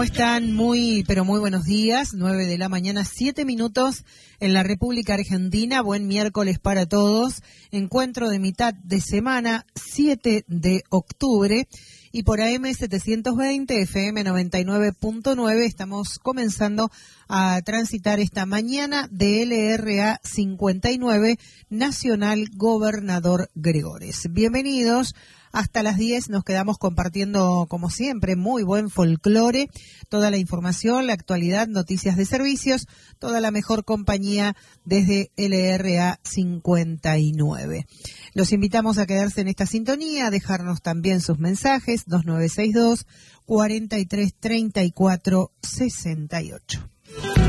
¿Cómo están? Pero muy buenos días. 9 de la mañana, 7 minutos en la República Argentina. Buen miércoles para todos. Encuentro de mitad de semana, 7 de octubre. Y por AM 720, FM 99.9, estamos comenzando a transitar esta mañana de LRA 59, Nacional Gobernador Gregores. Bienvenidos. Hasta las 10 nos quedamos compartiendo, como siempre, muy buen folclore, toda la información, la actualidad, noticias de servicios, toda la mejor compañía desde LRA 59. Los invitamos a quedarse en esta sintonía, a dejarnos también sus mensajes, 2962 4334 68.